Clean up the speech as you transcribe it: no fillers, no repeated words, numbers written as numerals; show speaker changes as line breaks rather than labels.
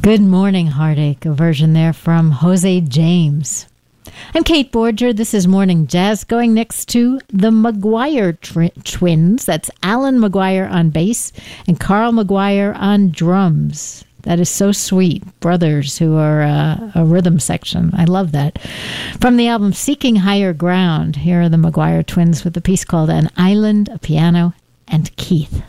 Good Morning Heartache, a version there from Jose James. I'm Kate Borger. This is Morning Jazz, going next to the McGuire twins. That's Alan McGuire on bass and Carl McGuire on drums. That is so sweet. Brothers who are a rhythm section. I love that. From the album Seeking Higher Ground, here are the McGuire twins with a piece called An Island, a Piano, and Keith.